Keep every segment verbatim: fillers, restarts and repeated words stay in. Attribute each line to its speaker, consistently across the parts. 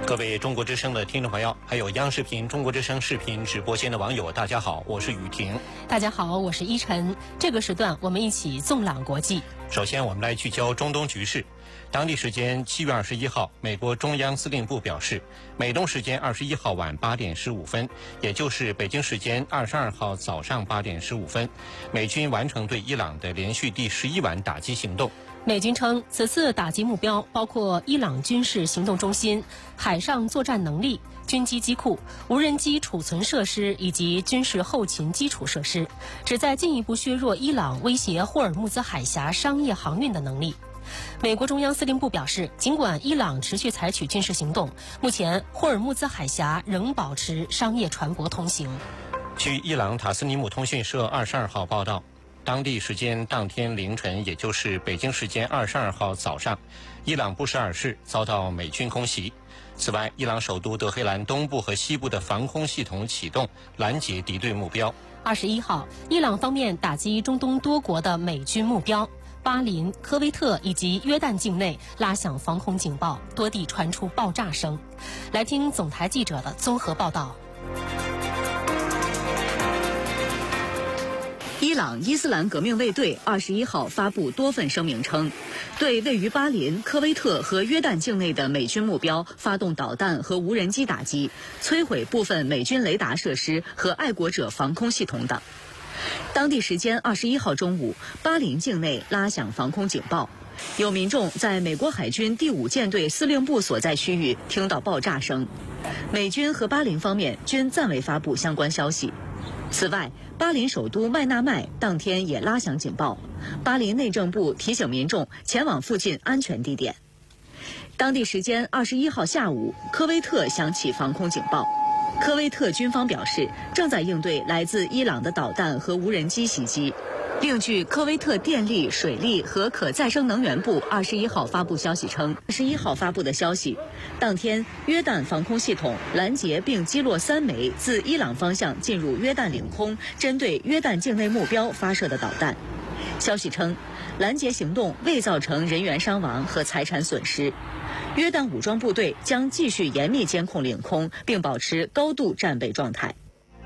Speaker 1: 各位中国之声的听众朋友，还有央视频中国之声视频直播间的网友，大家好，我是雨婷。
Speaker 2: 大家好，我是依晨。这个时段我们一起纵览国际。
Speaker 1: 首先，我们来聚焦中东局势。当地时间七月二十一号，美国中央司令部表示，美东时间二十一号晚八点十五分，也就是北京时间二十二号早上八点十五分，美军完成对伊朗的连续第十一晚打击行动。
Speaker 2: 美军称，此次打击目标包括伊朗军事行动中心、海上作战能力、军机机库、无人机储存设施以及军事后勤基础设施，旨在进一步削弱伊朗威胁霍尔木兹海峡商业航运的能力。美国中央司令部表示，尽管伊朗持续采取军事行动，目前霍尔木兹海峡仍保持商业船舶通行。
Speaker 1: 据伊朗塔斯尼姆通讯社二十二号报道，当地时间当天凌晨，也就是北京时间二十二号早上，伊朗布什尔市遭到美军空袭。此外，伊朗首都德黑兰东部和西部的防空系统启动，拦截敌对目标。
Speaker 2: 二十一号，伊朗方面打击中东多国的美军目标，巴林、科威特以及约旦境内拉响防空警报，多地传出爆炸声。来听总台记者的综合报道。
Speaker 3: 伊朗伊斯兰革命卫队二十一号发布多份声明称，对位于巴林、科威特和约旦境内的美军目标发动导弹和无人机打击，摧毁部分美军雷达设施和爱国者防空系统等。当地时间二十一号中午，巴林境内拉响防空警报，有民众在美国海军第五舰队司令部所在区域听到爆炸声。美军和巴林方面均暂未发布相关消息。此外，巴林首都麦纳麦当天也拉响警报，巴林内政部提醒民众前往附近安全地点。当地时间二十一号下午，科威特响起防空警报。科威特军方表示，正在应对来自伊朗的导弹和无人机袭击。另据科威特电力、水利和可再生能源部二十一号发布消息称，二十一号发布的消息，当天约旦防空系统拦截并击落三枚自伊朗方向进入约旦领空，针对约旦境内目标发射的导弹。消息称，拦截行动未造成人员伤亡和财产损失。约旦武装部队将继续严密监控领空，并保持高度战备状态。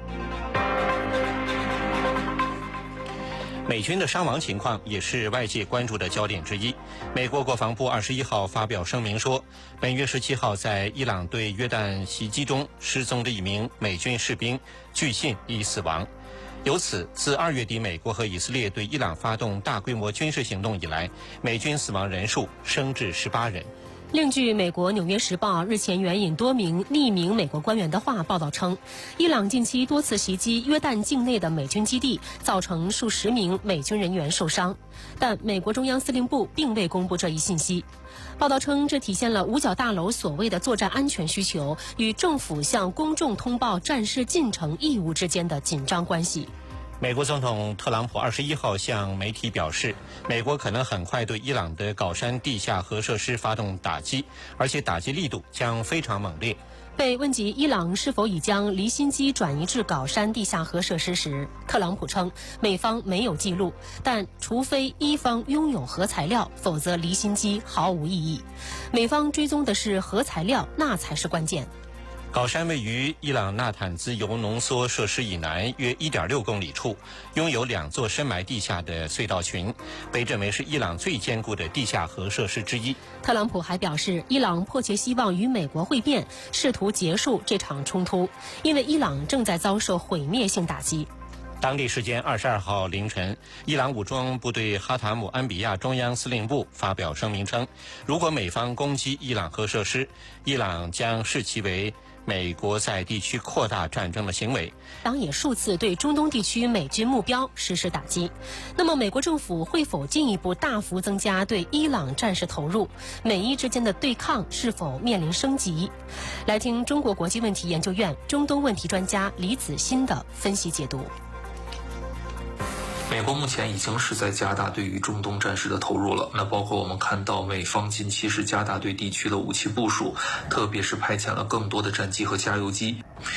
Speaker 1: 美军的伤亡情况也是外界关注的焦点之一。美国国防部二十一号发表声明说，本月十七号在伊朗对约旦袭击中失踪的一名美军士兵据信已死亡。由此，自二月底美国和以色列对伊朗发动大规模军事行动以来，美军死亡人数升至十八人。
Speaker 2: 另据美国《纽约时报》日前援引多名匿名美国官员的话报道称，伊朗近期多次袭击约旦境内的美军基地，造成数十名美军人员受伤，但美国中央司令部并未公布这一信息。报道称，这体现了五角大楼所谓的作战安全需求与政府向公众通报战事进程义务之间的紧张关系。
Speaker 1: 美国总统特朗普二十一号向媒体表示，美国可能很快对伊朗的高山地下核设施发动打击，而且打击力度将非常猛烈。
Speaker 2: 被问及伊朗是否已将离心机转移至高山地下核设施时，特朗普称，美方没有记录，但除非伊方拥有核材料，否则离心机毫无意义。美方追踪的是核材料，那才是关键。
Speaker 1: 高山位于伊朗纳坦兹铀浓缩设施以南约 一点六公里处，拥有两座深埋地下的隧道群，被认为是伊朗最坚固的地下核设施之一。
Speaker 2: 特朗普还表示，伊朗迫切希望与美国会面，试图结束这场冲突，因为伊朗正在遭受毁灭性打击。
Speaker 1: 当地时间二十二号凌晨，伊朗武装部队哈塔姆安比亚中央司令部发表声明称，如果美方攻击伊朗核设施，伊朗将视其为美国在地区扩大战争的行为。
Speaker 2: 党也数次对中东地区美军目标实施打击。那么，美国政府会否进一步大幅增加对伊朗战事投入？美伊之间的对抗是否面临升级？来听中国国际问题研究院中东问题专家李子欣的分析解读。
Speaker 4: 美国目前已经是在加大对于中东战事的投入了，那包括我们看到美方近期是加大对地区的武器部署，特别是派遣了更多的战机和加油机。